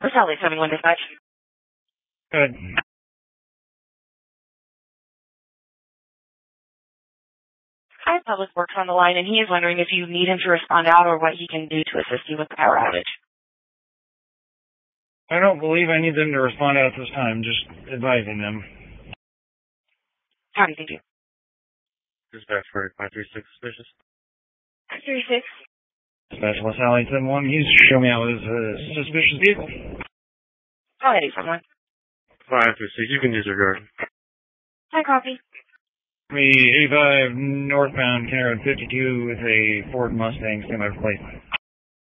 Sally 71 dispatch. Good. Hi, Public Works on the line, and he is wondering if you need him to respond out or what he can do to assist you with the power outage. I don't believe I need them to respond out this time, just advising them. How do you think you? Dispatch for 536 suspicious. 536. Dispatch West Alley 71, he's showing me out his suspicious vehicle. Go ahead, someone. 536, you can disregard. Hi, copy. Me 85 northbound, Canada 52 with a Ford Mustang, standby for plate.